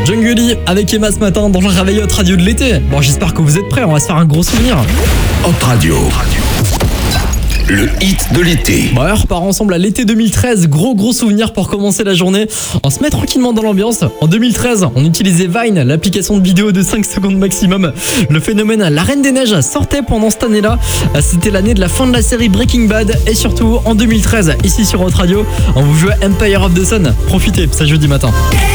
Jungly avec Emma ce matin dans le réveil Hot Radio de l'été. Bon, j'espère que vous êtes prêts, on va se faire un gros souvenir. Hot Radio. Le hit de l'été. Bon, on repart ensemble à l'été 2013. Gros souvenir pour commencer la journée. On se met tranquillement dans l'ambiance. En 2013, on utilisait Vine, l'application de vidéo de 5 secondes maximum. Le phénomène La Reine des Neiges sortait pendant cette année-là. C'était l'année de la fin de la série Breaking Bad. Et surtout, en 2013, ici sur Hot Radio, on vous joue Empire of the Sun. Profitez, c'est jeudi matin.